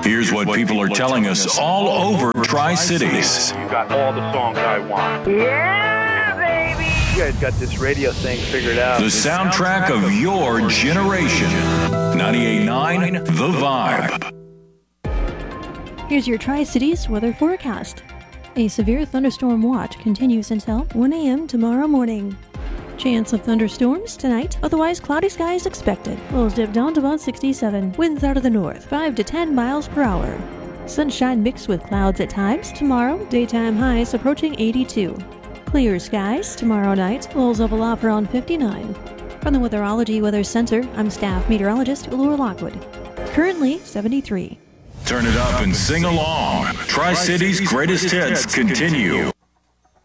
Here's what people are telling us all over Tri-Cities. You got all the songs I want. Yeah, baby! You guys got this radio thing figured out. The soundtrack of your generation. 98.9 The Vibe. Here's your Tri-Cities weather forecast. A severe thunderstorm watch continues until 1 a.m. tomorrow morning. Chance of thunderstorms tonight, otherwise cloudy skies expected. Lows dip down to about 67. Winds out of the north, 5 to 10 miles per hour. Sunshine mixed with clouds at times. Tomorrow, daytime highs approaching 82. Clear skies tomorrow night. Lows level off around 59. From the Weatherology Weather Center, I'm staff meteorologist Laura Lockwood. Currently 73. Turn it up and sing along. Tri-Cities' greatest hits continue.